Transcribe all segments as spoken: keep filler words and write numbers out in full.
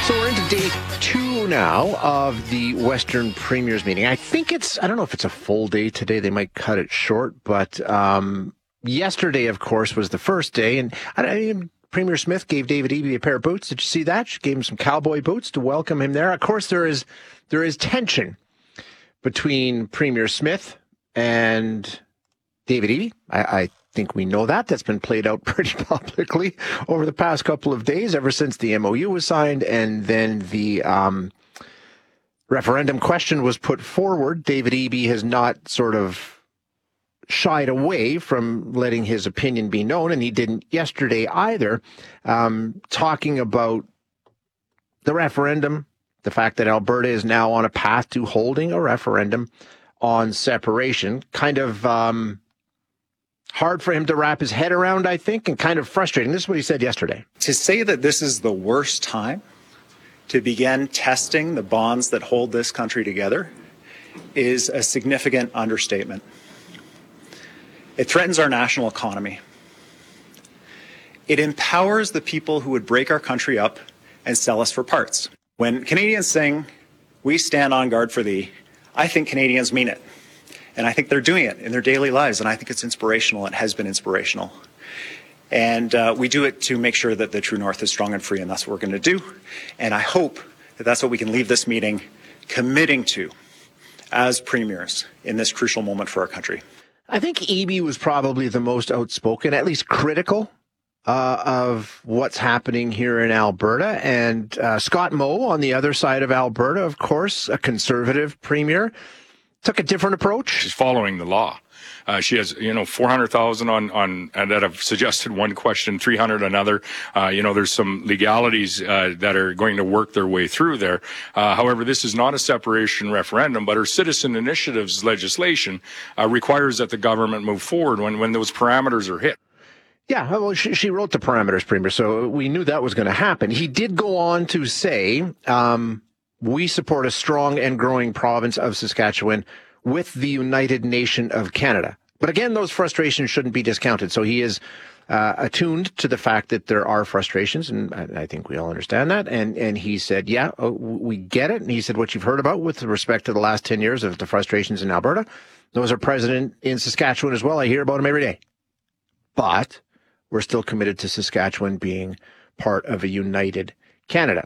So we're into day two now of the Western Premiers meeting. I think it's, I don't know if it's a full day today. They might cut it short. But um, yesterday, of course, was the first day. And I, I, Premier Smith gave David Eby a pair of boots. Did you see that? She gave him some cowboy boots to welcome him there. Of course, there is there is tension between Premier Smith and David Eby. I, I think we know that. That's been played out pretty publicly over the past couple of days, ever since the M O U was signed and then the um, referendum question was put forward. David Eby has not sort of shied away from letting his opinion be known, and he didn't yesterday either, um, talking about the referendum, the fact that Alberta is now on a path to holding a referendum on separation. Kind of um, hard for him to wrap his head around, I think, and kind of frustrating. This is what he said yesterday. To say that this is the worst time to begin testing the bonds that hold this country together is a significant understatement. It threatens our national economy. It empowers the people who would break our country up and sell us for parts. When Canadians sing, "We stand on guard for thee," I think Canadians mean it. And I think they're doing it in their daily lives. And I think it's inspirational. It has been inspirational. And uh, we do it to make sure that the true north is strong and free. And that's what we're going to do. And I hope that that's what we can leave this meeting committing to as premiers in this crucial moment for our country. I think Eby was probably the most outspoken, at least critical, uh, of what's happening here in Alberta. And uh, Scott Moe on the other side of Alberta, of course, a conservative premier, took a different approach. She's following the law. Uh, she has, you know, four hundred thousand on, on, and that have suggested one question, three hundred another. Uh, you know, there's some legalities, uh, that are going to work their way through there. Uh, however, this is not a separation referendum, but her citizen initiatives legislation, uh, requires that the government move forward when, when those parameters are hit. Yeah, well, she, she wrote the parameters, Premier, so we knew that was going to happen. He did go on to say, um, we support a strong and growing province of Saskatchewan with the United Nation of Canada. But again, those frustrations shouldn't be discounted. So he is uh, attuned to the fact that there are frustrations, and I think we all understand that. And and he said, yeah, oh, we get it. And he said, what you've heard about with respect to the last ten years of the frustrations in Alberta, those are present in Saskatchewan as well. I hear about them every day. But we're still committed to Saskatchewan being part of a united Canada.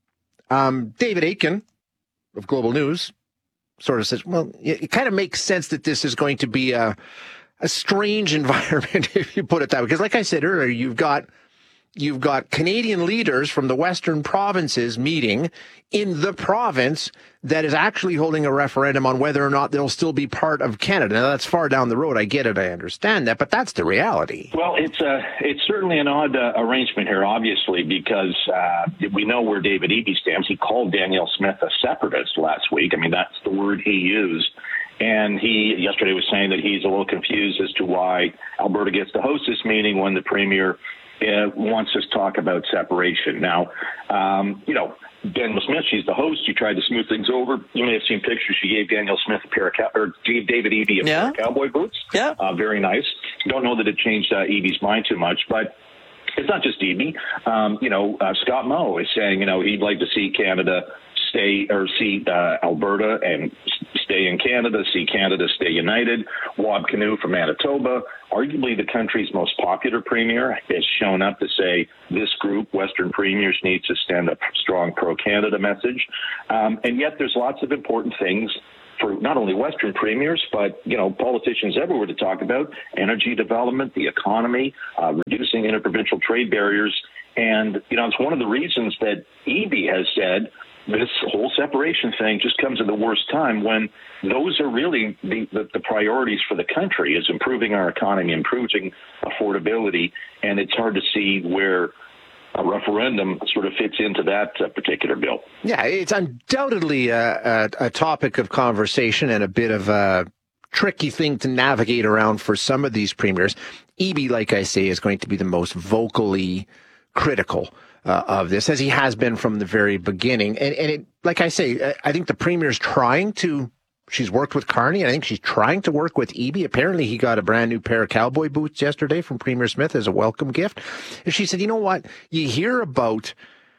Um, David Aitken of Global News sort of says, well, it, it kind of makes sense that this is going to be a, a strange environment, if you put it that way. Because like I said earlier, you've got you've got Canadian leaders from the Western provinces meeting in the province that is actually holding a referendum on whether or not they'll still be part of Canada. Now, that's far down the road. I get it. I understand that. But that's the reality. Well, it's a, it's certainly an odd uh, arrangement here, obviously, because uh, we know where David Eby stands. He called Danielle Smith a separatist last week. I mean, that's the word he used. And he yesterday was saying that he's a little confused as to why Alberta gets to host this meeting when the premier uh, wants us to talk about separation. Now, um, you know, Danielle Smith, she's the host. She tried to smooth things over. You may have seen pictures. She gave Danielle Smith a pair of cow- or gave David Eby a yeah. pair of cowboy boots. Yeah, uh, very nice. Don't know that it changed uh, Eby's mind too much, but it's not just Eby. Um, you know, uh, Scott Moe is saying, you know, he'd like to see Canada stay or see uh, Alberta and stay in Canada, see Canada stay united. Wab Kinew from Manitoba, arguably the country's most popular premier, has shown up to say this group, Western premiers, needs to stand up a strong pro-Canada message. Um, and yet there's lots of important things for not only Western premiers, but, you know, politicians everywhere to talk about: energy development, the economy, uh, reducing interprovincial trade barriers. And, you know, it's one of the reasons that Eby has said this whole separation thing just comes at the worst time, when those are really the, the, the priorities for the country, is improving our economy, improving affordability. And it's hard to see where a referendum sort of fits into that uh, particular bill. Yeah, it's undoubtedly a, a, a topic of conversation and a bit of a tricky thing to navigate around for some of these premiers. Eby, like I say, is going to be the most vocally critical Uh, of this, as he has been from the very beginning. And, and it, like I say, I think the premier's trying to, she's worked with Carney, and I think she's trying to work with Eby. Apparently he got a brand new pair of cowboy boots yesterday from Premier Smith as a welcome gift. And she said, you know what? You hear about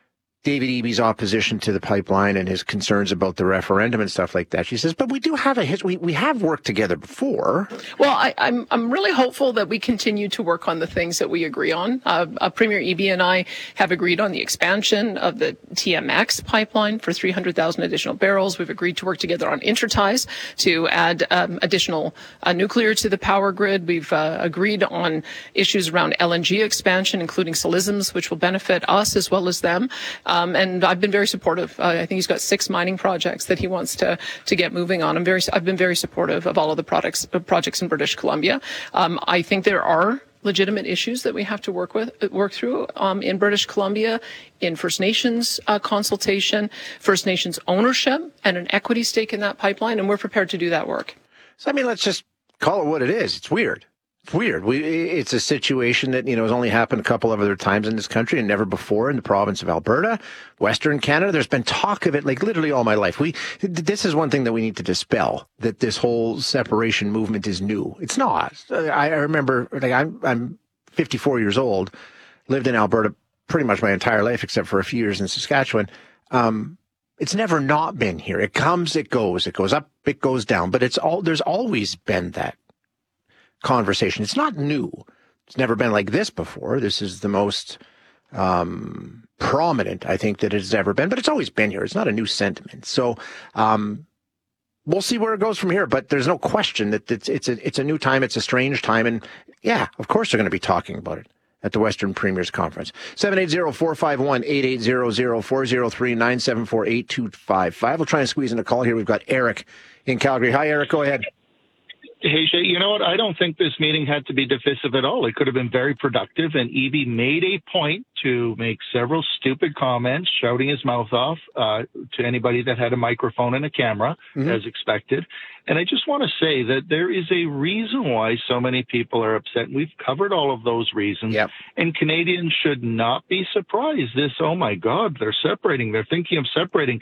David Eby's opposition to the pipeline and his concerns about the referendum and stuff like that. She says, but we do have a history. We, we have worked together before. Well, I, I'm I'm really hopeful that we continue to work on the things that we agree on. Uh, uh, Premier Eby and I have agreed on the expansion of the T M X pipeline for three hundred thousand additional barrels. We've agreed to work together on Interties to add um, additional uh, nuclear to the power grid. We've uh, agreed on issues around L N G expansion, including Silisms, which will benefit us as well as them. Um, and I've been very supportive. Uh, I think he's got six mining projects that he wants to to get moving on. I'm very, I've been very supportive of all of the products, uh, projects in British Columbia. Um, I think there are legitimate issues that we have to work with, work through um, in British Columbia, in First Nations uh, consultation, First Nations ownership, and an equity stake in that pipeline, and we're prepared to do that work. So, I mean, let's just call it what it is. It's weird. It's weird. We, it's a situation that, you know, has only happened a couple of other times in this country and never before in the province of Alberta, Western Canada. There's been talk of it like literally all my life. We, this is one thing that we need to dispel, that this whole separation movement is new. It's not. I, I remember, like, I'm, I'm fifty-four years old, lived in Alberta pretty much my entire life, except for a few years in Saskatchewan. Um, it's never not been here. It comes, it goes, it goes up, it goes down, but it's all, there's always been that conversation. It's not new. It's never been like this before. This is the most um, prominent, I think, that it's ever been, but it's always been here. It's not a new sentiment. So um, we'll see where it goes from here, but there's no question that it's, it's, a, it's a new time. It's a strange time. And yeah, of course they're going to be talking about it at the Western Premiers Conference. seven eight zero, four five one, eight eight zero zero, four zero three, nine seven four, eight two five five. We'll try and squeeze in a call here. We've got Eric in Calgary. Hi, Eric. Go ahead. Hey, Shay, you know what? I don't think this meeting had to be divisive at all. It could have been very productive, and Eby made a point to make several stupid comments, shouting his mouth off uh, to anybody that had a microphone and a camera, mm-hmm. as expected. And I just want to say that there is a reason why so many people are upset. We've covered all of those reasons, yep. and Canadians should not be surprised. This, oh, my God, they're separating. They're thinking of separating.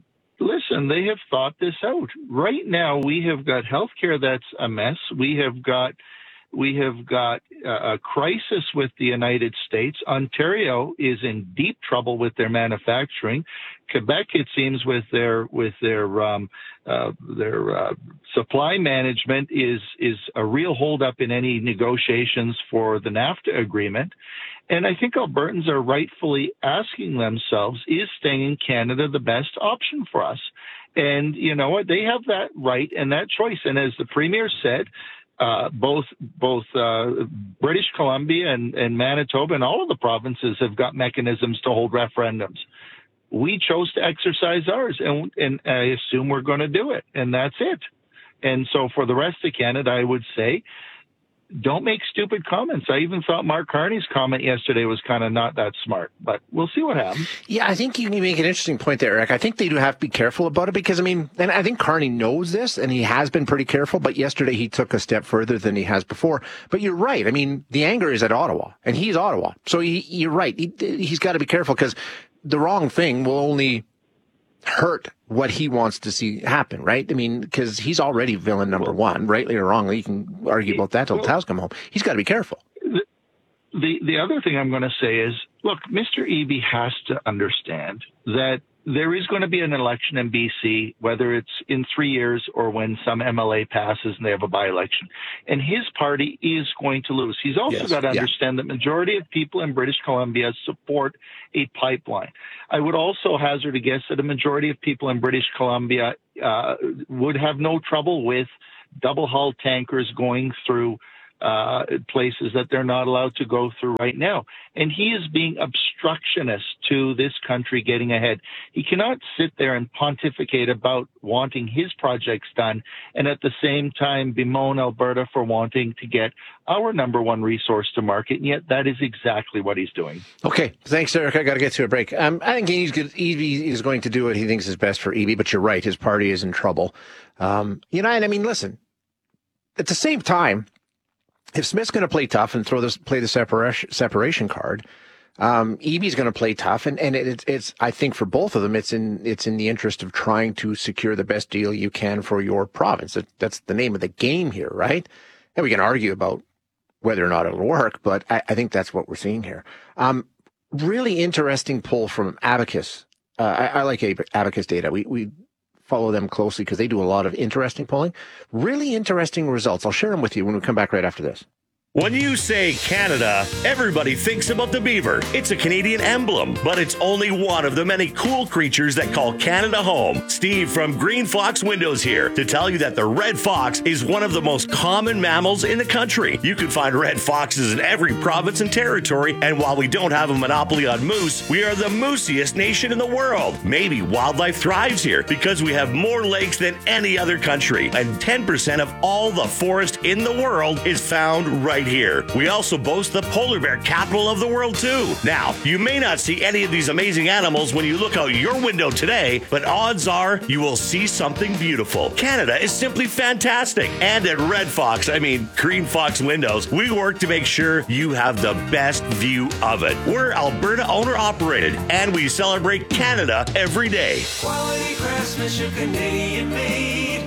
Listen, they have thought this out. Right now, we have got healthcare that's a mess. We have got we have got a crisis with the United States. Ontario is in deep trouble with their manufacturing. Quebec, it seems, with their with their um, uh, their uh, supply management is is a real holdup in any negotiations for the NAFTA agreement. And I think Albertans are rightfully asking themselves, is staying in Canada the best option for us? And you know what? They have that right and that choice. And as the Premier said, uh, both both uh, British Columbia and, and Manitoba and all of the provinces have got mechanisms to hold referendums. We chose to exercise ours, and, and I assume we're going to do it. And that's it. And so for the rest of Canada, I would say, don't make stupid comments. I even thought Mark Carney's comment yesterday was kind of not that smart, but we'll see what happens. Yeah, I think you make an interesting point there, Eric. I think they do have to be careful about it because, I mean, and I think Carney knows this and he has been pretty careful, but yesterday he took a step further than he has before. But you're right. I mean, the anger is at Ottawa and he's Ottawa. So he, you're right. He, he's got to be careful because the wrong thing will only hurt what he wants to see happen, right? I mean, because he's already villain number one, rightly or wrongly. You can argue about that till the cows come home. He's got to be careful. The, the the other thing I'm going to say is, look, Mister Eby has to understand that there is going to be an election in B C, whether it's in three years or when some M L A passes and they have a by-election. And his party is going to lose. He's also yes. got to yeah. understand that majority of people in British Columbia support a pipeline. I would also hazard a guess that a majority of people in British Columbia uh, would have no trouble with double-hull tankers going through uh, places that they're not allowed to go through right now. And he is being obstructionist to this country getting ahead. He cannot sit there and pontificate about wanting his projects done and at the same time bemoan Alberta for wanting to get our number one resource to market. And yet that is exactly what he's doing. Okay. Thanks, Eric. I got to get to a break. Um, I think he's good. Eby is going to do what he thinks is best for Eby, but you're right. His party is in trouble. Um, you know, and I mean, listen, at the same time, if Smith's going to play tough and throw this, play the separation separation card, um, Eby's going to play tough, and and it, it's I think for both of them, it's in it's in the interest of trying to secure the best deal you can for your province. That, that's the name of the game here, right? And we can argue about whether or not it'll work, but I, I think that's what we're seeing here. Um, really interesting poll from Abacus. Uh, I, I like Abacus data. We, we follow them closely because they do a lot of interesting polling. Really interesting results. I'll share them with you when we come back right after this. When you say Canada, everybody thinks about the beaver. It's a Canadian emblem, but it's only one of the many cool creatures that call Canada home. Steve from Green Fox Windows here to tell you that the red fox is one of the most common mammals in the country. You can find red foxes in every province and territory, and while we don't have a monopoly on moose, we are the moosiest nation in the world. Maybe wildlife thrives here because we have more lakes than any other country, and ten percent of all the forest in the world is found right here. We also boast the polar bear capital of the world too. Now, you may not see any of these amazing animals when you look out your window today, but odds are you will see something beautiful. Canada is simply fantastic. And at Red Fox, I mean Green Fox Windows, we work to make sure you have the best view of it. We're Alberta owner operated, and we celebrate Canada every day. Quality craftsmanship, Canadian made.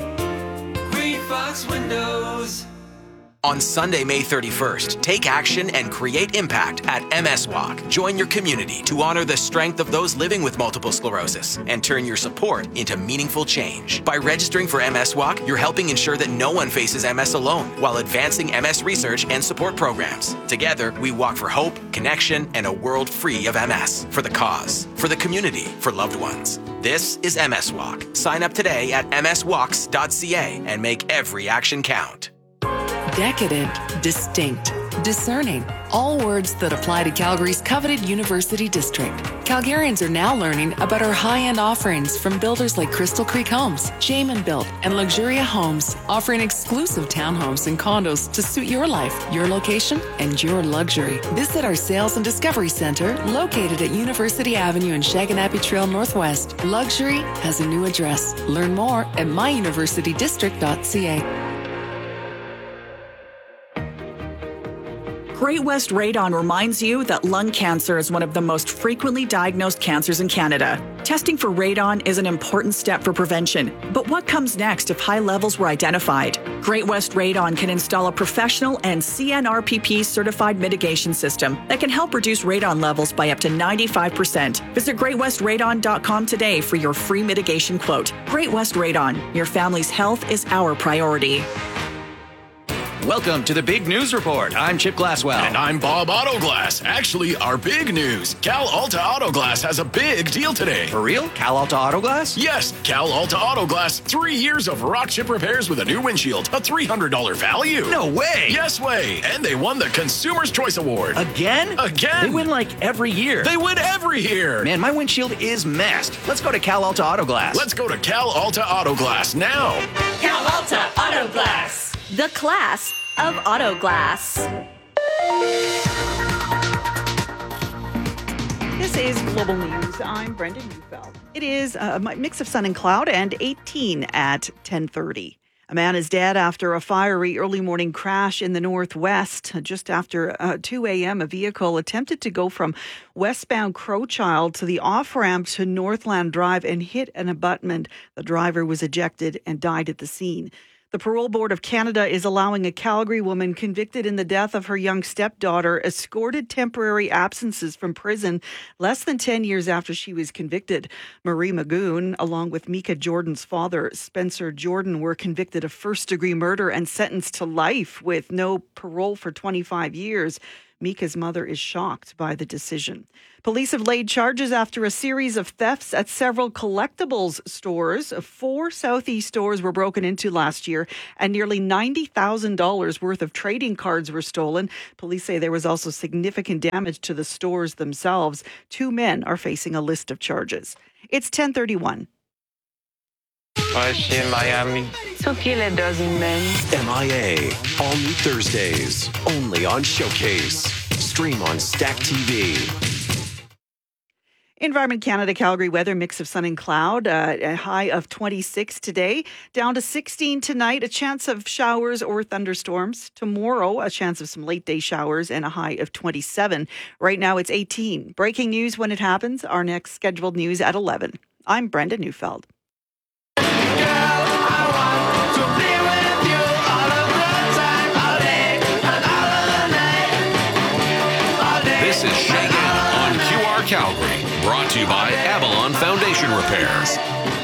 Green Fox Windows. On Sunday, May thirty-first, take action and create impact at M S Walk. Join your community to honor the strength of those living with multiple sclerosis and turn your support into meaningful change. By registering for M S Walk, you're helping ensure that no one faces M S alone while advancing M S research and support programs. Together, we walk for hope, connection, and a world free of M S. For the cause, for the community, for loved ones. This is M S Walk. Sign up today at m s walks dot c a and make every action count. Decadent, distinct, discerning. All words that apply to Calgary's coveted University District. Calgarians are now learning about our high-end offerings from builders like Crystal Creek Homes, Jamin Built, and Luxuria Homes, offering exclusive townhomes and condos to suit your life, your location, and your luxury. Visit our Sales and Discovery Center, located at University Avenue and Shaganappi Trail Northwest. Luxury has a new address. Learn more at my university district dot c a. Great West Radon reminds you that lung cancer is one of the most frequently diagnosed cancers in Canada. Testing for radon is an important step for prevention. But what comes next if high levels were identified? Great West Radon can install a professional and C N R P P certified mitigation system that can help reduce radon levels by up to ninety-five percent. Visit great west radon dot com today for your free mitigation quote. Great West Radon, your family's health is our priority. Welcome to the Big News Report. I'm Chip Glasswell. And I'm Bob Autoglass. Actually, our big news. Cal Alta Autoglass has a big deal today. For real? Cal Alta Autoglass? Yes, Cal Alta Autoglass. Three years of rock chip repairs with a new windshield. A three hundred dollars value. No way. Yes way. And they won the Consumer's Choice Award. Again? Again. They win like every year. They win every year. Man, my windshield is messed. Let's go to Cal Alta Autoglass. Let's go to Cal Alta Autoglass now. Cal Alta Autoglass. The class of auto glass. This is Global News. I'm Brenda Neufeld. It is a mix of sun and cloud and eighteen at ten thirty. A man is dead after a fiery early morning crash in the northwest. Just after uh, two a.m., a vehicle attempted to go from westbound Crowchild to the off-ramp to Northland Drive and hit an abutment. The driver was ejected and died at the scene. The Parole Board of Canada is allowing a Calgary woman convicted in the death of her young stepdaughter escorted temporary absences from prison less than ten years after she was convicted. Marie Magoon, along with Mika Jordan's father, Spencer Jordan, were convicted of first-degree murder and sentenced to life with no parole for twenty-five years. Mika's mother is shocked by the decision. Police have laid charges after a series of thefts at several collectibles stores. Four Southeast stores were broken into last year, and nearly ninety thousand dollars worth of trading cards were stolen. Police say there was also significant damage to the stores themselves. Two men are facing a list of charges. It's ten thirty-one. Ouais, je suis in Miami. So qui les does in men? M I A. All new Thursdays. Only on Showcase. Stream on Stack T V. Environment Canada Calgary weather, mix of sun and cloud, uh, a high of twenty-six today, down to sixteen tonight, a chance of showers or thunderstorms. Tomorrow, a chance of some late day showers and a high of twenty-seven. Right now it's eighteen. Breaking news when it happens. Our next scheduled news at eleven. I'm Brenda Neufeld. This is Shagan on Q to you by Avalon Foundation Repairs.